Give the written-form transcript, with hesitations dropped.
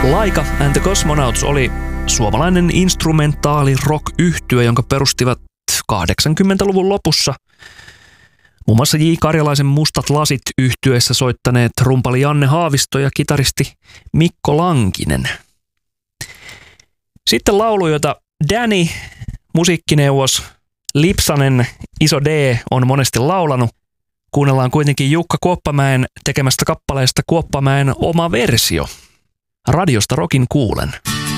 Laika and the Cosmonauts oli suomalainen instrumentaali rock-yhtye, jonka perustivat 80-luvun lopussa. Muun muassa J. Karjalaisen Mustat lasit -yhtyeessä soittaneet rumpali Janne Haavisto ja kitaristi Mikko Lankinen. Sitten laulu, jota Danny, musiikkineuvos Lipsanen, Iso D, on monesti laulanut. Kuunnellaan kuitenkin Jukka Kuoppamäen tekemästä kappaleesta Kuoppamäen oma versio. Radiosta rockin kuulen.